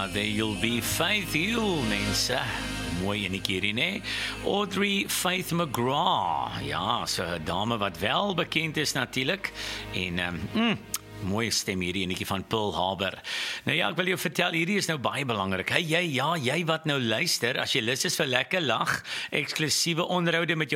There you'll be Faith Hill, mense. Mooi enetjie hierdie, né? Audrey Faith McGrath. Ja, so 'n dame wat wel bekend is natuurlik. En mooie stem hierdie enetjie van Pearl Harbor. Nou ja, ek wil jou vertel, hierdie is nou baie belangrik. Hey, jy wat nou luister, as jy lus is vir lekker lag, eksklusiewe onderhoude met jou